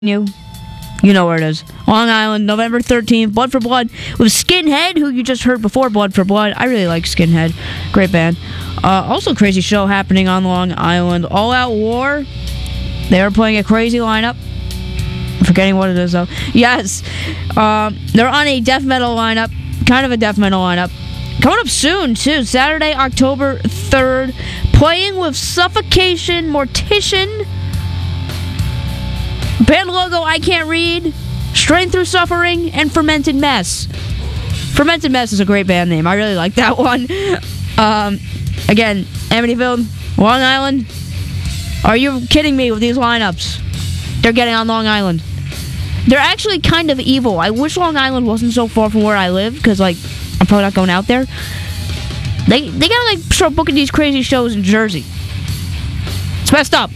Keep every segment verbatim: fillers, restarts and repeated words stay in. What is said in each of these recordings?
You, you know where it is. Long Island, November thirteenth, Blood for Blood with Skinhead, who you just heard before, Blood for Blood. I really like Skinhead. Great band. Uh, also, crazy show happening on Long Island. All Out War. They are playing a crazy lineup. I'm forgetting what it is, though. Yes. Um, they're on a death metal lineup. Kind of a death metal lineup. Coming up soon, too. Saturday, October third. Playing with Suffocation, Mortician. Band logo I can't read. Strain Through Suffering, and Fermented Mess. Fermented Mess is a great band name. I really like that one. Um, again, Amityville, Long Island. Are you kidding me with these lineups? They're getting on Long Island. They're actually kind of evil. I wish Long Island wasn't so far from where I live, because, like, I'm probably not going out there. They they gotta, like, start booking these crazy shows in Jersey. It's messed up.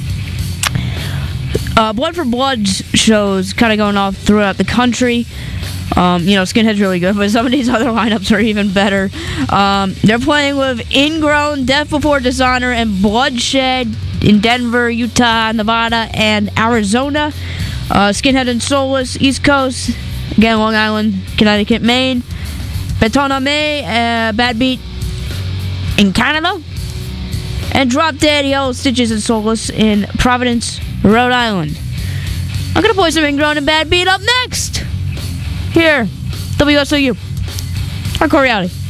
Uh, Blood for Blood shows kind of going off throughout the country. Um, you know, Skinhead's really good, but some of these other lineups are even better. Um, they're playing with Ingrown, Death Before Dishonor, and Bloodshed in Denver, Utah, Nevada, and Arizona. Uh, Skinhead and Soulless, East Coast. Again, Long Island, Connecticut, Maine. Beton May, uh, Bad Beat in Canada. And Drop Dead, Yellow Stitches, and Soulless in Providence, Rhode Island. I'm going to play some Ingrown and Bad Beat up next. Here, W S O U. Hardcore Reality.